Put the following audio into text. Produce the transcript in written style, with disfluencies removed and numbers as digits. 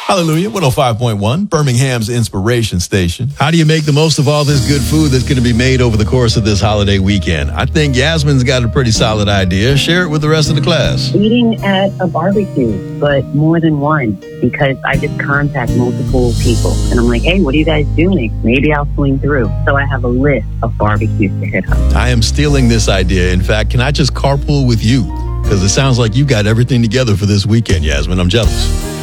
Hallelujah, 105.1, Birmingham's inspiration station. How do you make the most of all this good food that's going to be made over the course of this holiday weekend? I think Yasmin's got a pretty solid idea. Share it with the rest of the class. Eating at a barbecue, but more than one, because I just contact multiple people. And I'm like, hey, what are you guys doing? Maybe I'll swing through. So I have a list of barbecues to hit up. I am stealing this idea. In fact, can I just carpool with you? Because it sounds like you got everything together for this weekend, Yasmin. I'm jealous.